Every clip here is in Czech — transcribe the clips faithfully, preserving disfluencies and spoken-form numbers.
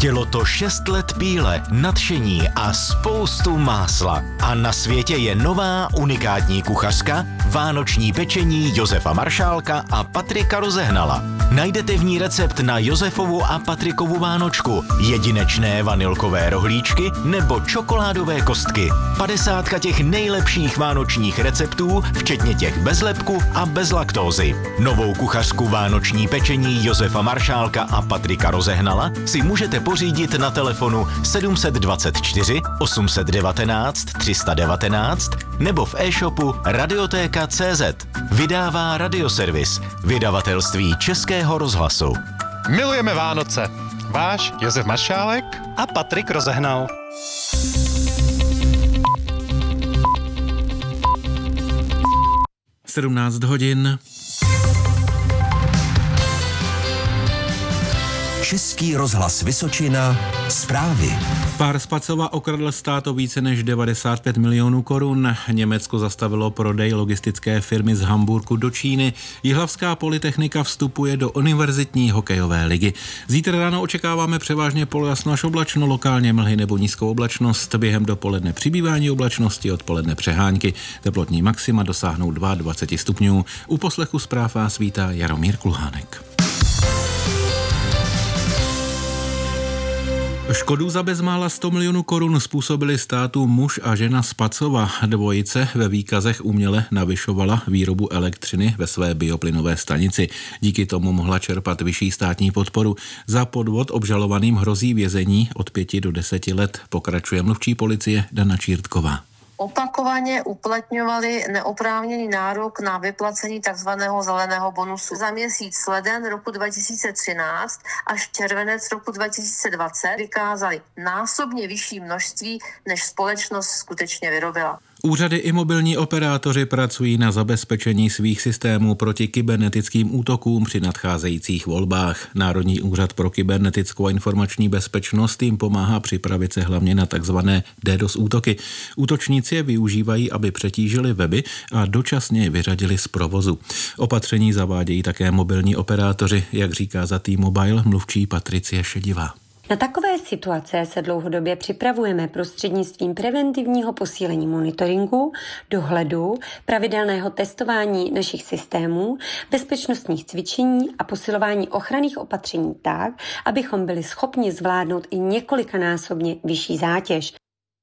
Chtělo to šest let píle, nadšení a spoustu másla. A na světě je nová unikátní kuchařka, vánoční pečení Josefa Maršálka a Patrika Rozehnala. Najdete v ní recept na Josefovu a Patrikovu vánočku, jedinečné vanilkové rohlíčky nebo čokoládové kostky. Padesátka těch nejlepších vánočních receptů, včetně těch bez lepku a bez laktózy. Novou kuchařku vánoční pečení Josefa Maršálka a Patrika Rozehnala si můžete pořídit na telefonu sedm dva čtyři osm jedna devět tři jedna devět nebo v e-shopu radiotéka tečka cé zet. Vydává Radioservis, vydavatelství Českého rozhlasu. Milujeme Vánoce. Váš Josef Maršálek a Patrik Rozehnal. sedmnáct hodin. Český rozhlas Vysočina, zprávy. Pár z Pacova okradl stát o více než devadesát pět milionů korun. Německo zastavilo prodej logistické firmy z Hamburku do Číny. Jihlavská polytechnika vstupuje do univerzitní hokejové ligy. Zítra ráno očekáváme převážně polojasno až oblačno, lokálně mlhy nebo nízkou oblačnost. Během dopoledne přibývání oblačnosti, odpoledne přehánky. Teplotní maxima dosáhnou dvacet dva stupňů. U poslechu zpráv vás vítá Jaromír Kulhánek. Škodu za bezmála sto milionů korun způsobili státu muž a žena z Pacova. Dvojice ve výkazech uměle navyšovala výrobu elektřiny ve své bioplynové stanici. Díky tomu mohla čerpat vyšší státní podporu. Za podvod obžalovaným hrozí vězení od pěti do deseti let, pokračuje mluvčí policie Dana Čírtková. Opakovaně uplatňovali neoprávněný nárok na vyplacení takzvaného zeleného bonusu. Za měsíc leden roku dva tisíce třináct až červenec roku dva tisíce dvacet vykázali násobně vyšší množství, než společnost skutečně vyrobila. Úřady i mobilní operátoři pracují na zabezpečení svých systémů proti kybernetickým útokům při nadcházejících volbách. Národní úřad pro kybernetickou a informační bezpečnost jim pomáhá připravit se hlavně na takzvané DDoS útoky. Útočníci je využívají, aby přetížili weby a dočasně je vyřadili z provozu. Opatření zavádějí také mobilní operátoři, jak říká za T-Mobile mluvčí Patricie Šedivá. Na takové situace se dlouhodobě připravujeme prostřednictvím preventivního posílení monitoringu, dohledu, pravidelného testování našich systémů, bezpečnostních cvičení a posilování ochranných opatření tak, abychom byli schopni zvládnout i několikanásobně vyšší zátěž.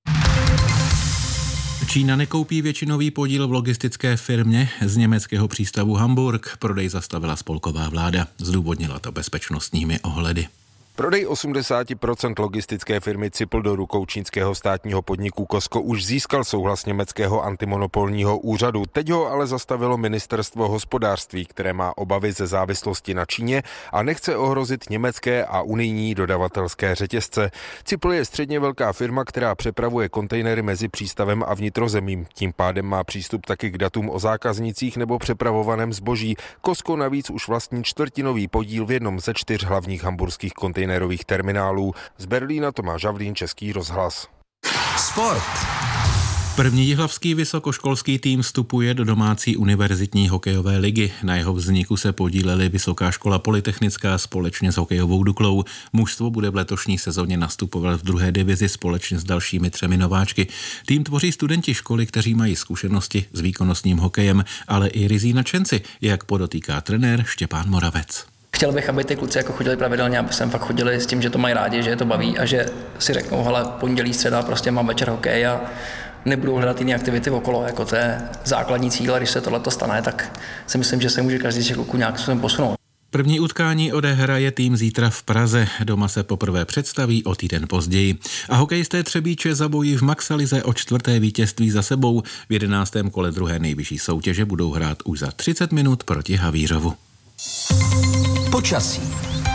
Čína nekoupí většinový podíl v logistické firmě z německého přístavu Hamburg. Prodej zastavila spolková vláda. Zdůvodnila to bezpečnostními ohledy. Prodej osmdesát procent logistické firmy Cipl do rukou čínského státního podniku Costco už získal souhlas německého antimonopolního úřadu. Teď ho ale zastavilo ministerstvo hospodářství, které má obavy ze závislosti na Číně a nechce ohrozit německé a unijní dodavatelské řetězce. Cipl je středně velká firma, která přepravuje kontejnery mezi přístavem a vnitrozemím. Tím pádem má přístup taky k datům o zákaznicích nebo přepravovaném zboží. Costco navíc už vlastní čtvrtinový podíl v jednom ze čtyř hlavních hamburských kontejnerů terminálů. Z Berlína Tomáš Havlín, Český rozhlas. Sport. První jihlavský vysokoškolský tým vstupuje do domácí univerzitní hokejové ligy. Na jeho vzniku se podíleli Vysoká škola polytechnická společně s hokejovou Duklou. Mužstvo bude v letošní sezóně nastupovat v druhé divizi společně s dalšími třemi nováčky. Tým tvoří studenti školy, kteří mají zkušenosti s výkonnostním hokejem, ale i ryzí nadšenci, jak podotýká trenér Štěpán Moravec. Chtěl bych, aby ty kluci jako chodili pravidelně, aby sem fakt chodili s tím, že to mají rádi, že je to baví a že si řeknou, hele, pondělí, středa, prostě mám večer hokej a nebudou hledat jiné aktivity okolo, jako to je základní cíl, a když se tohleto stane, tak si myslím, že se může každý z těch kluků nějak způsobem posunout. První utkání odehraje tým zítra v Praze. Doma se poprvé představí o týden později. A hokejisté Třebíče zabojí v Maxalize o čtvrté vítězství za sebou. V jedenáctém kole druhé nejvyšší soutěže budou hrát už za třicet minut proti Havířovu. Počasí.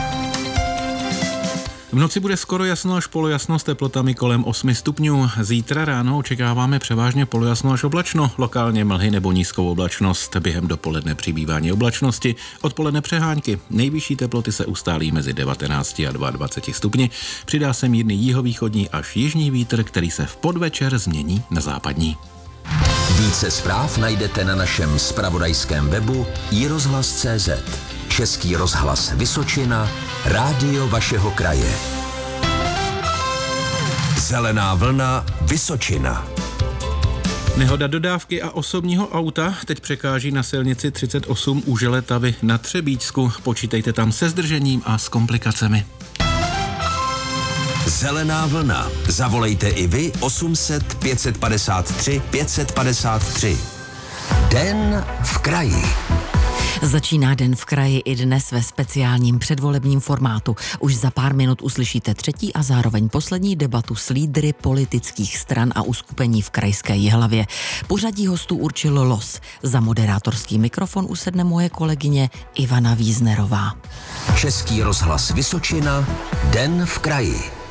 V noci bude skoro jasno až polojasno s teplotami kolem osmi stupňů. Zítra ráno očekáváme převážně polojasno až oblačno, lokálně mlhy nebo nízkou oblačnost. Během dopoledne přibývání oblačnosti, odpoledne přehánky. Nejvyšší teploty se ustálí mezi devatenácti a dvaceti dvěma stupni. Přidá se mírný jihovýchodní až jižní vítr, který se v podvečer změní na západní. Více zpráv najdete na našem zpravodajském webu i rozhlas tečka cé zet. Český rozhlas Vysočina, rádio vašeho kraje. Zelená vlna Vysočina. Nehoda dodávky a osobního auta teď překáží na silnici třicet osm u Želetavy na Třebíčsku. Počítejte tam se zdržením a s komplikacemi. Zelená vlna. Zavolejte i vy osm set pět padesát tři pět padesát tři. Den v kraji. Začíná Den v kraji i dnes ve speciálním předvolebním formátu. Už za pár minut uslyšíte třetí a zároveň poslední debatu s lídry politických stran a uskupení v krajské Jihlavě. Pořadí hostů určil los. Za moderátorský mikrofon usedne moje kolegyně Ivana Víznerová. Český rozhlas Vysočina. Den v kraji.